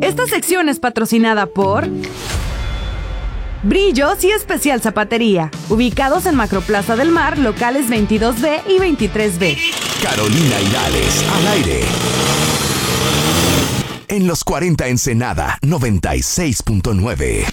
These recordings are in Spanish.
Esta sección es patrocinada por Brillos y Especial Zapatería, ubicados en Macroplaza del Mar, locales 22B y 23B. Carolina Hirales, al aire. En los 40 Ensenada, 96.9.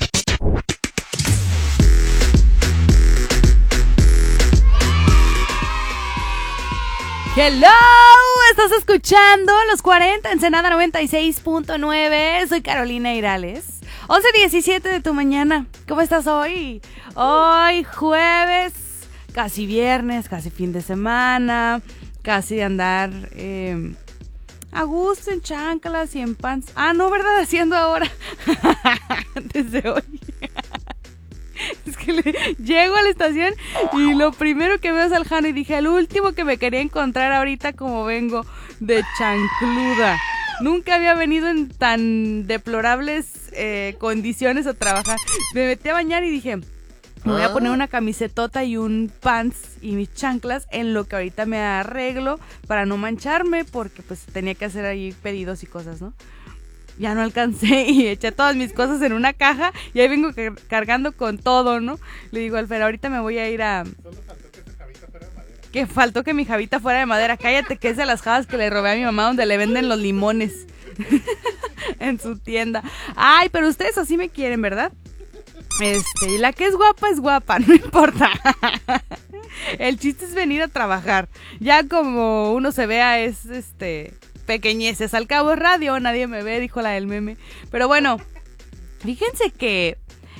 Hello, estás escuchando Los 40 Ensenada 96.9. Soy Carolina Hirales. 11:17 de tu mañana. ¿Cómo estás hoy? Hoy jueves, casi viernes, casi fin de semana, casi de andar a gusto en chanclas y en pants. Ah, no, ¿verdad? Haciendo ahora. Desde hoy. Es que llego a la estación y lo primero que veo es al Jano y dije, el último que me quería encontrar ahorita como vengo de chancluda. Nunca había venido en tan deplorables condiciones a trabajar. Me metí a bañar y dije, me voy a poner una camisetota y un pants y mis chanclas en lo que ahorita me arreglo para no mancharme porque pues tenía que hacer ahí pedidos y cosas, ¿no? Ya no alcancé y eché todas mis cosas en una caja y ahí vengo cargando con todo, ¿no? Le digo al Fer, ahorita me voy a ir a... Solo faltó que tu jabita fuera de madera. Que faltó que mi jabita fuera de madera. Cállate, que es de las jabas que le robé a mi mamá donde le venden los limones. En su tienda. Ay, pero ustedes así me quieren, ¿verdad? La que es guapa, no importa. El chiste es venir a trabajar. Ya como uno se vea es pequeñeces, al cabo es radio, nadie me ve, dijo la del meme. Pero bueno, fíjense que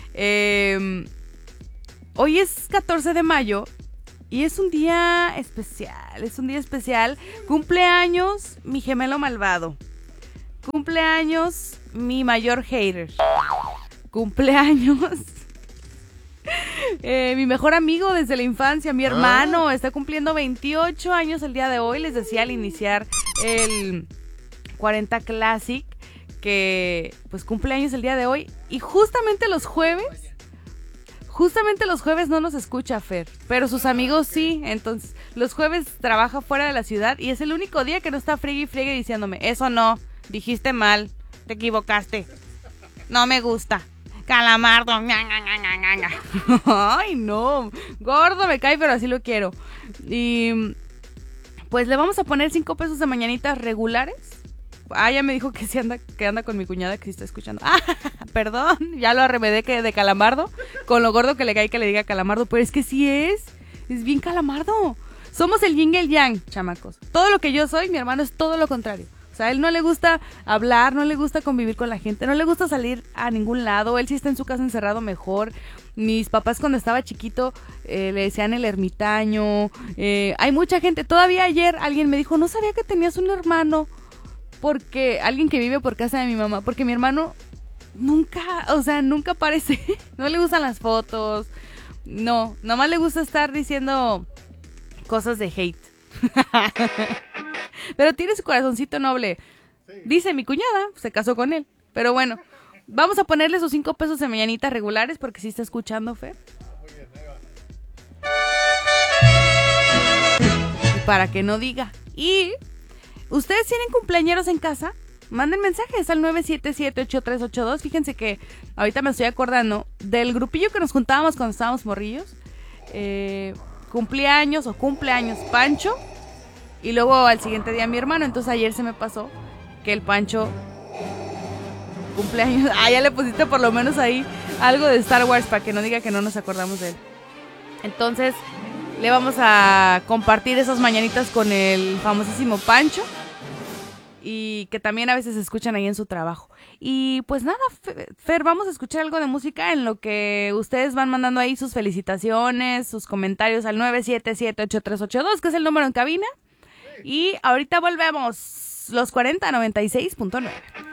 hoy es 14 de mayo y es un día especial. Cumpleaños mi gemelo malvado. Cumpleaños mi mayor hater. Cumpleaños mi mejor amigo desde la infancia, mi hermano, está cumpliendo 28 años el día de hoy. Les decía al iniciar el 40 Classic que pues cumpleaños el día de hoy. Y justamente los jueves no nos escucha Fer, pero sus amigos sí. Entonces los jueves trabaja fuera de la ciudad y es el único día que no está friegue y friegue diciéndome, eso no, dijiste mal, te equivocaste, no me gusta. Calamardo. Ay, no. Gordo me cae, pero así lo quiero. Y pues le vamos a poner 5 pesos de mañanitas regulares. Ah, ya me dijo que sí anda con mi cuñada que sí está escuchando. Ah, perdón, ya lo arremedé que de Calamardo. Con lo gordo que le cae que le diga Calamardo. Pero es que sí es bien Calamardo. Somos el yin y el yang, chamacos. Todo lo que yo soy, mi hermano es todo lo contrario. O sea, a él no le gusta hablar, no le gusta convivir con la gente, no le gusta salir a ningún lado. Él sí está en su casa encerrado mejor. Mis papás cuando estaba chiquito le decían el ermitaño. Hay mucha gente. Todavía ayer alguien me dijo, no sabía que tenías un hermano. Porque alguien que vive por casa de mi mamá. Porque mi hermano nunca aparece. No le gustan las fotos. No, nomás le gusta estar diciendo cosas de hate. Pero tiene su corazoncito noble. Dice mi cuñada, se casó con él. Pero bueno, vamos a ponerle esos 5 pesos de mañanitas regulares porque sí está escuchando, Fer. Muy bien, ahí va. Y para que no diga. Y ustedes tienen cumpleañeros en casa, manden mensajes al 977-8382. Fíjense que ahorita me estoy acordando del grupillo que nos juntábamos cuando estábamos morrillos. Cumpleaños Pancho. Y luego al siguiente día mi hermano. Entonces ayer se me pasó que el Pancho cumpleaños. Ah, ya le pusiste por lo menos ahí algo de Star Wars para que no diga que no nos acordamos de él. Entonces le vamos a compartir esas mañanitas con el famosísimo Pancho. Y que también a veces se escuchan ahí en su trabajo. Y pues nada, Fer, vamos a escuchar algo de música en lo que ustedes van mandando ahí sus felicitaciones, sus comentarios al 977-8382, que es el número en cabina. Y ahorita volvemos, los 40 96.9.